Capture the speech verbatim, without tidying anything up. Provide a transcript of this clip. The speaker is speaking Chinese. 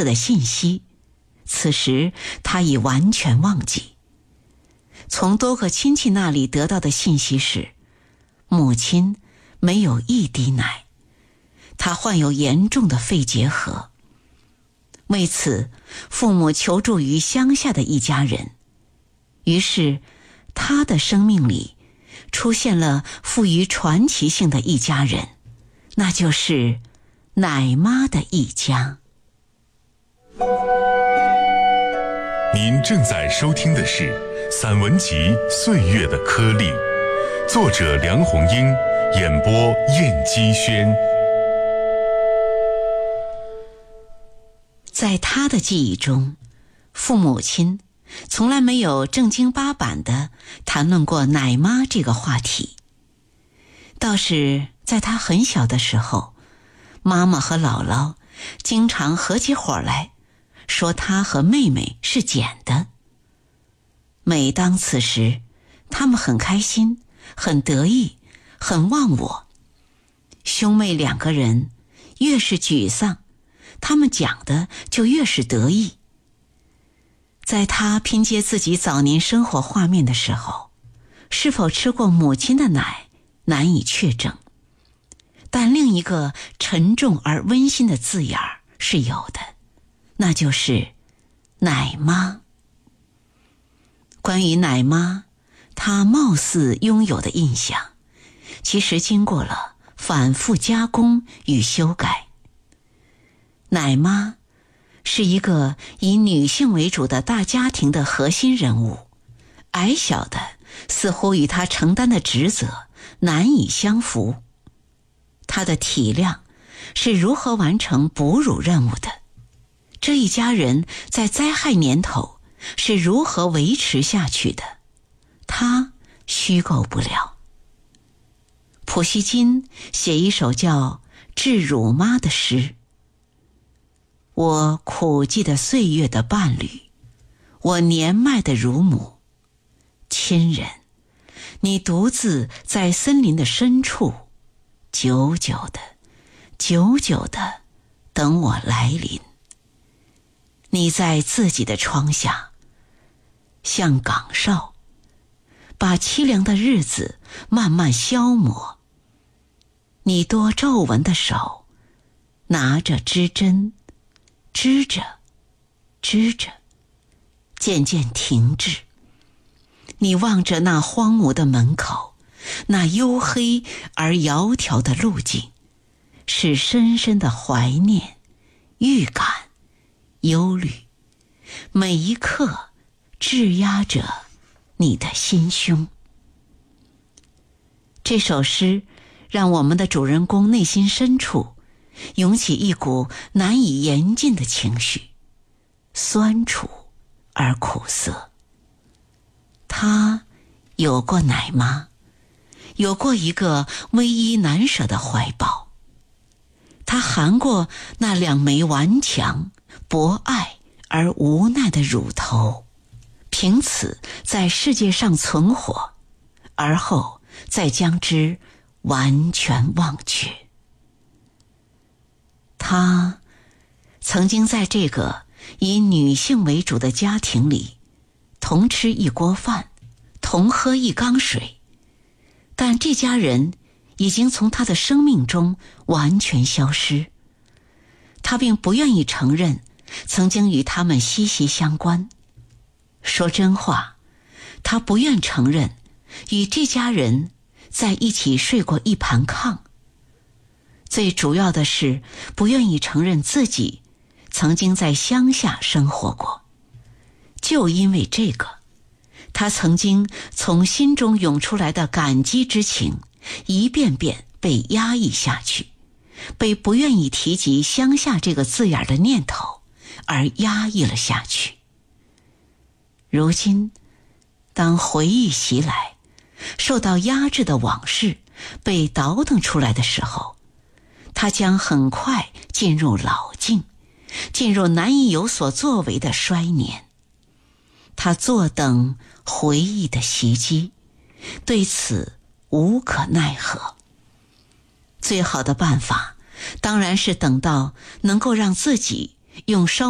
子的信息，此时他已完全忘记。从多个亲戚那里得到的信息是，母亲没有一滴奶，她患有严重的肺结核。为此，父母求助于乡下的一家人，于是他的生命里出现了富于传奇性的一家人，那就是奶妈的一家。 您正在收听的是散文集《岁月的颗粒》，作者梁鸿英，演播燕姬轩。 在他的记忆中，父母亲从来没有正经八板地谈论过奶妈这个话题。倒是在他很小的时候，妈妈和姥姥经常合起伙来说他和妹妹是捡的。每当此时，他们很开心，很得意，很忘我。兄妹两个人越是沮丧，他们讲的就越是得意。在他拼接自己早年生活画面的时候，是否吃过母亲的奶难以确证，但另一个沉重而温馨的字眼儿是有的，那就是奶妈。关于奶妈，他貌似拥有的印象，其实经过了反复加工与修改。奶妈是一个以女性为主的大家庭的核心人物，矮小的似乎与她承担的职责难以相符。她的体谅是如何完成哺乳任务的？这一家人在灾害年头是如何维持下去的？她虚构不了。普希金写一首叫《致乳妈》的诗：我苦寂的岁月的伴侣，我年迈的乳母，亲人，你独自在森林的深处，久久的，久久的等我来临。你在自己的窗下，像岗哨，把凄凉的日子慢慢消磨。你多皱纹的手，拿着织针，织着，织着，渐渐停滞。你望着那荒芜的门口，那黝黑而窈窕的路径，是深深的怀念、预感、忧虑，每一刻质压着你的心胸。这首诗让我们的主人公内心深处涌起一股难以言尽的情绪，酸楚而苦涩。他有过奶妈，有过一个偎依难舍的怀抱。他含过那两枚顽强、博爱而无奈的乳头，凭此在世界上存活，而后再将之完全忘却。他曾经在这个以女性为主的家庭里，同吃一锅饭，同喝一缸水，但这家人已经从他的生命中完全消失。他并不愿意承认曾经与他们息息相关。说真话，他不愿承认与这家人在一起睡过一盘炕。最主要的是不愿意承认自己曾经在乡下生活过。就因为这个，他曾经从心中涌出来的感激之情一遍遍被压抑下去，被不愿意提及乡下这个字眼的念头而压抑了下去。如今当回忆袭来，受到压制的往事被倒腾出来的时候，他将很快进入老境，进入难以有所作为的衰年。他坐等回忆的袭击，对此无可奈何。最好的办法当然是等到能够让自己用稍